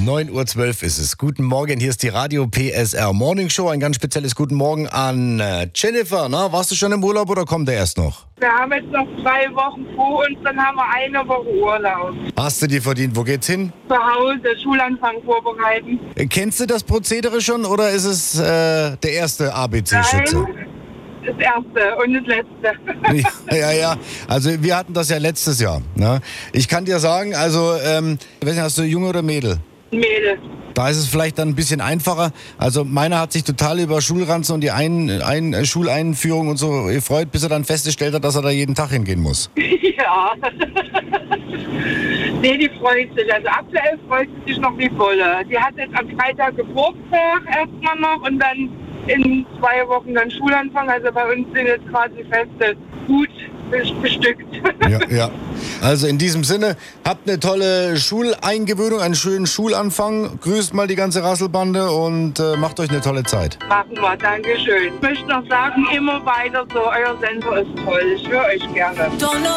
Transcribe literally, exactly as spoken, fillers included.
neun Uhr zwölf ist es. Guten Morgen, hier ist die Radio P S R Morning Show. Ein ganz spezielles Guten Morgen an äh, Jennifer. Na, warst du schon im Urlaub oder kommt der erst noch? Wir haben jetzt noch zwei Wochen vor uns, dann haben wir eine Woche Urlaub. Hast du die verdient? Wo geht's hin? Zu Hause Schulanfang vorbereiten. Äh, Kennst du das Prozedere schon oder ist es äh, der erste A B C-Schütze? Nein, das erste und das letzte. Ja, ja, ja. Also wir hatten das ja letztes Jahr. Ne? Ich kann dir sagen, also, ähm, ich weiß nicht, hast du Junge oder Mädel? Mädel. Da ist es vielleicht dann ein bisschen einfacher. Also meiner hat sich total über Schulranzen und die ein, ein, Schuleinführung und so gefreut, bis er dann festgestellt hat, dass er da jeden Tag hingehen muss. Ja. Nee, die freut sich. Also aktuell freut sie sich noch wie volle. Die hat jetzt am Freitag Geburtstag erstmal noch und dann in zwei Wochen dann Schulanfang. Also bei uns sind jetzt quasi Feste gut bestückt. Ja, ja. Also in diesem Sinne, habt eine tolle Schuleingewöhnung, einen schönen Schulanfang. Grüßt mal die ganze Rasselbande und äh, macht euch eine tolle Zeit. Machen wir, Dankeschön. Ich möchte noch sagen, immer weiter so, euer Sender ist toll. Ich höre euch gerne.